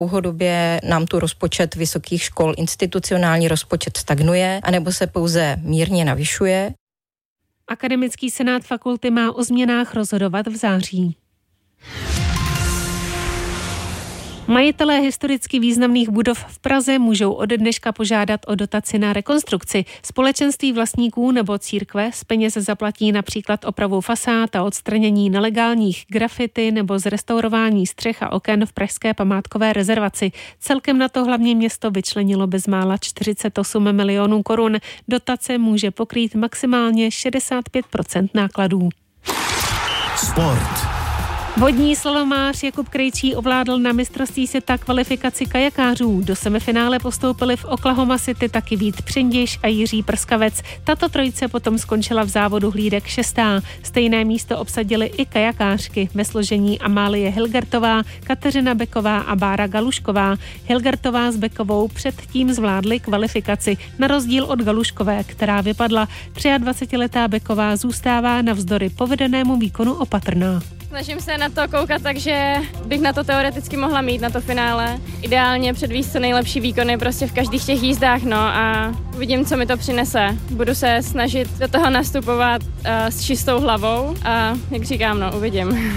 Dlouhodobě nám tu rozpočet vysokých škol, institucionální rozpočet stagnuje, anebo se pouze mírně navyšuje. Akademický senát fakulty má o změnách rozhodovat v září. Majitelé historicky významných budov v Praze můžou ode dneška požádat o dotaci na rekonstrukci. Společenství vlastníků nebo církve z peněz zaplatí například opravu fasád a odstranění nelegálních grafity nebo zrestaurování střech a oken v pražské památkové rezervaci. Celkem na to hlavní město vyčlenilo bezmála 48 milionů korun. Dotace může pokrýt maximálně 65% nákladů. Sport. Vodní slalomář Jakub Krejčí ovládl na mistrovství světa kvalifikaci kajakářů. Do semifinále postoupili v Oklahoma City taky Vít Přindiš a Jiří Prskavec. Tato trojice potom skončila v závodu hlídek 6. Stejné místo obsadili i kajakářky ve složení Amálie Hilgertová, Kateřina Beková a Bára Galušková. Hilgertová s Bekovou předtím zvládly kvalifikaci, na rozdíl od Galuškové, která vypadla. 23letá Beková zůstává navzdory povedenému výkonu opatrná. Snažím se na to koukat, takže bych na to teoreticky mohla mít, na to finále. Ideálně předvést co nejlepší výkony prostě v každých těch jízdách, no a uvidím, co mi to přinese. Budu se snažit do toho nastupovat s čistou hlavou a jak říkám, no, uvidím.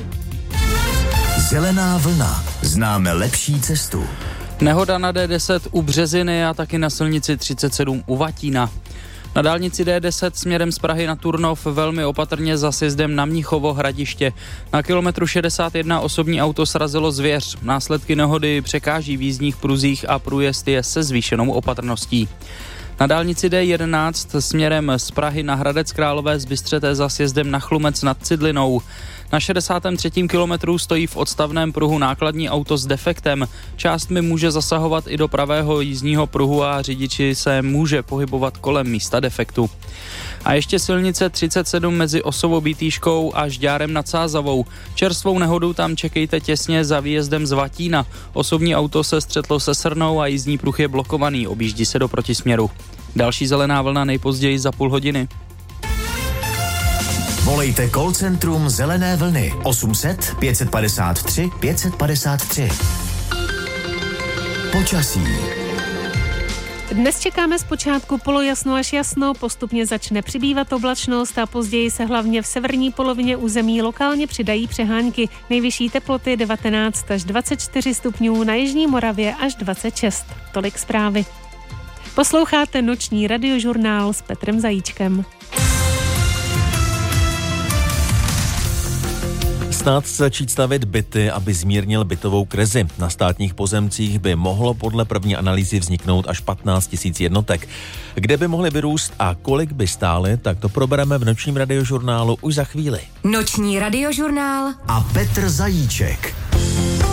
Zelená vlna. Známe lepší cestu. Nehoda na D10 u Březiny a taky na silnici 37 u Vatína. Na dálnici D10 směrem z Prahy na Turnov velmi opatrně za sjezdem na Mnichovo Hradiště. Na kilometru 61 osobní auto srazilo zvěř. Následky nehody překáží v jízdních pruzích a průjezd je se zvýšenou opatrností. Na dálnici D11 směrem z Prahy na Hradec Králové z Bystřete za sjezdem na Chlumec nad Cidlinou. Na 63. kilometru stojí v odstavném pruhu nákladní auto s defektem. Částmi může zasahovat i do pravého jízdního pruhu a řidiči se může pohybovat kolem místa defektu. A ještě silnice 37 mezi Osovou Bítýškou a Žďárem nad Sázavou. Čerstvou nehodu tam čekejte těsně za výjezdem z Vatína. Osobní auto se střetlo se srnou a jízdní pruh je blokovaný, objíždí se do protisměru. Další zelená vlna nejpozději za půl hodiny. Volejte call centrum Zelené vlny 800 553 553. Počasí. Dnes čekáme zpočátku polojasno až jasno, postupně začne přibývat oblačnost a později se hlavně v severní polovině území lokálně přidají přehánky. Nejvyšší teploty 19 až 24 stupňů, na jižní Moravě až 26. Tolik zprávy. Posloucháte noční radiožurnál s Petrem Zajíčkem. Stát začít stavět byty, aby zmírnil bytovou krizi. Na státních pozemcích by mohlo podle první analýzy vzniknout až 15 000 jednotek. Kde by mohly vyrůst a kolik by stály, tak to probereme v nočním radiožurnálu už za chvíli. Noční radiožurnál a Petr Zajíček.